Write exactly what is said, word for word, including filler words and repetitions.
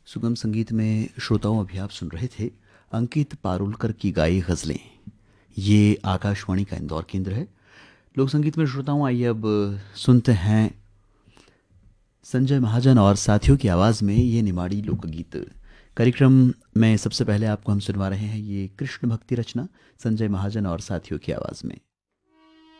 सुगम संगीत में श्रोताओं अभी आप सुन रहे थे अंकित पारुलकर की गाई गज़लें। ये आकाशवाणी का इंदौर केंद्र है। लोक संगीत में श्रोताओं आइए अब सुनते हैं संजय महाजन और साथियों की आवाज़ में ये निमाड़ी लोकगीत। कार्यक्रम में सबसे पहले आपको हम सुनवा रहे हैं ये कृष्ण भक्ति रचना संजय महाजन और साथियों की आवाज़ में।